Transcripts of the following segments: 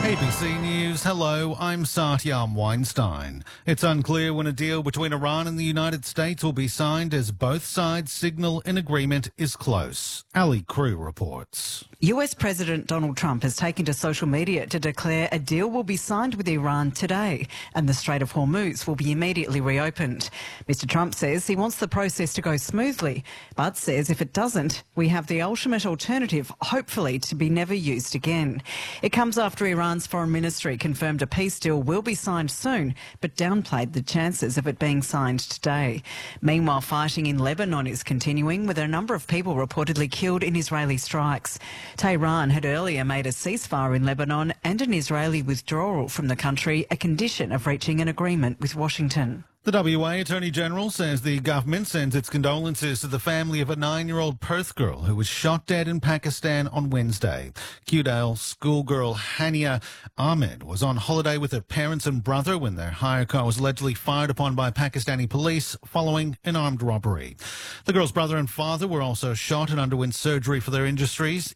ABC News, hello, I'm Satyam Weinstein. It's unclear when a deal between Iran and the United States will be signed as both sides signal an agreement is close. Ali Crew reports. US President Donald Trump has taken to social media to declare a deal will be signed with Iran today and the Strait of Hormuz will be immediately reopened. Mr. Trump says he wants the process to go smoothly, but says if it doesn't, we have the ultimate alternative, hopefully to be never used again. It comes after Iran's foreign ministry confirmed a peace deal will be signed soon, but downplayed the chances of it being signed today. Meanwhile, fighting in Lebanon is continuing, with a number of people reportedly killed in Israeli strikes. Tehran had earlier made a ceasefire in Lebanon and an Israeli withdrawal from the country a condition of reaching an agreement with Washington. The WA Attorney General says the government sends its condolences to the family of a 9-year-old Perth girl who was shot dead in Pakistan on Wednesday. Kewdale schoolgirl Hania Ahmed was on holiday with her parents and brother when their hire car was allegedly fired upon by Pakistani police following an armed robbery. The girl's brother and father were also shot and underwent surgery for their injuries.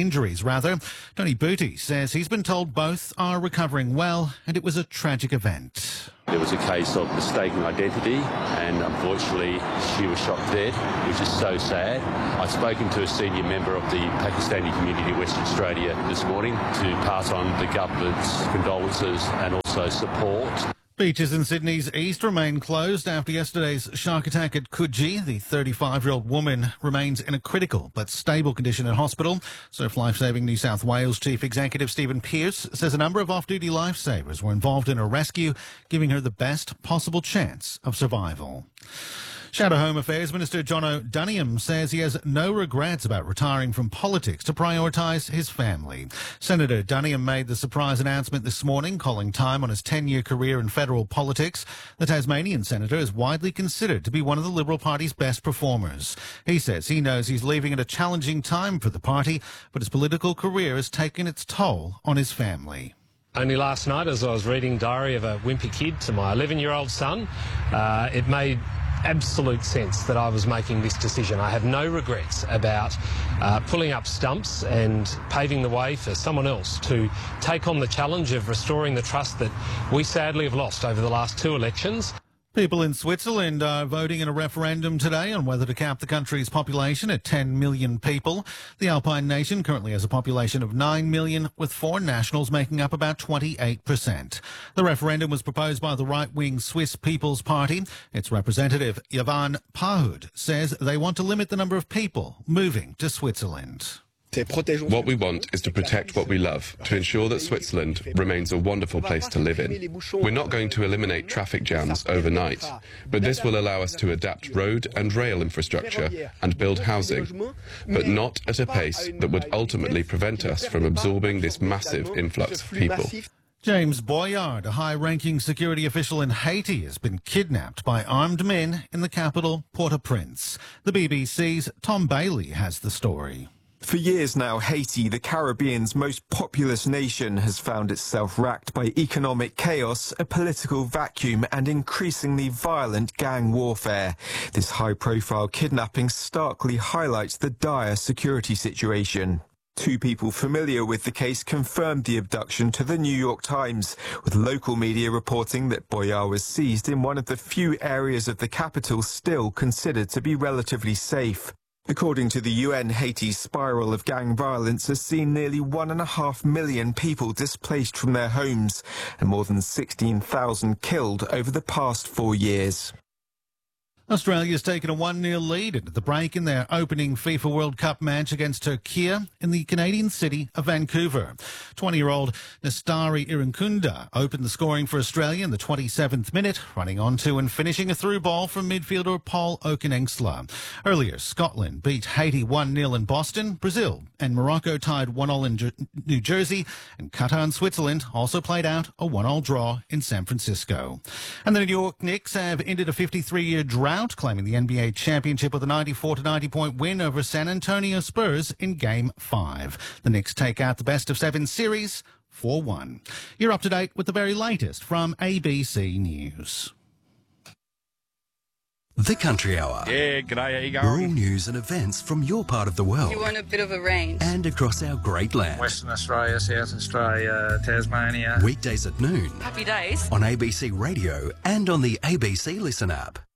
Tony Booty says he's been told both are recovering well and it was a tragic event. There was a case of mistaken identity and unfortunately she was shot dead, which is so sad. I've spoken to a senior member of the Pakistani community in Western Australia this morning to pass on the government's condolences and also support. Beaches in Sydney's east remain closed after yesterday's shark attack at Coogee. The 35-year-old woman remains in a critical but stable condition at hospital. Surf Lifesaving New South Wales Chief Executive Stephen Pearce says a number of off-duty lifesavers were involved in her rescue, giving her the best possible chance of survival. Shadow Home Affairs Minister John O'Donoghue says he has no regrets about retiring from politics to prioritise his family. Senator Donoghue made the surprise announcement this morning, calling time on his 10-year career in federal politics. The Tasmanian senator is widely considered to be one of the Liberal Party's best performers. He says he knows he's leaving at a challenging time for the party, but his political career has taken its toll on his family. Only last night, as I was reading Diary of a Wimpy Kid to my 11-year-old son, it made absolute sense that I was making this decision. I have no regrets about pulling up stumps and paving the way for someone else to take on the challenge of restoring the trust that we sadly have lost over the last 2 elections. People in Switzerland are voting in a referendum today on whether to cap the country's population at 10 million people. The Alpine nation currently has a population of 9 million, with foreign nationals making up about 28%. The referendum was proposed by the right-wing Swiss People's Party. Its representative, Yvan Pahud, says they want to limit the number of people moving to Switzerland. What we want is to protect what we love, to ensure that Switzerland remains a wonderful place to live in. We're not going to eliminate traffic jams overnight, but this will allow us to adapt road and rail infrastructure and build housing, but not at a pace that would ultimately prevent us from absorbing this massive influx of people. James Boyard, a high-ranking security official in Haiti, has been kidnapped by armed men in the capital, Port-au-Prince. The BBC's Tom Bailey has the story. For years now, Haiti, the Caribbean's most populous nation, has found itself racked by economic chaos, a political vacuum and increasingly violent gang warfare. This high-profile kidnapping starkly highlights the dire security situation. 2 people familiar with the case confirmed the abduction to the New York Times, with local media reporting that Boyard was seized in one of the few areas of the capital still considered to be relatively safe. According to the UN, Haiti's spiral of gang violence has seen nearly 1.5 million people displaced from their homes and more than 16,000 killed over the past 4 years. Australia's taken a 1-0 lead into the break in their opening FIFA World Cup match against Turkey in the Canadian city of Vancouver. 20-year-old Nastari Irankunda opened the scoring for Australia in the 27th minute, running onto and finishing a through ball from midfielder Paul Okenengsla. Earlier, Scotland beat Haiti 1-0 in Boston. Brazil and Morocco tied 1-1 in New Jersey, and Qatar and Switzerland also played out a 1-1 draw in San Francisco. And the New York Knicks have ended a 53-year drought, claiming the NBA championship with a 94-90 point win over San Antonio Spurs in Game 5. The Knicks take out the best-of-7 series 4-1. You're up to date with the very latest from ABC News. The Country Hour. Yeah, g'day, how you going? Rural news and events from your part of the world. You want a bit of a range. And across our great land. Western Australia, South Australia, Tasmania. Weekdays at noon. Happy days. On ABC Radio and on the ABC Listen app.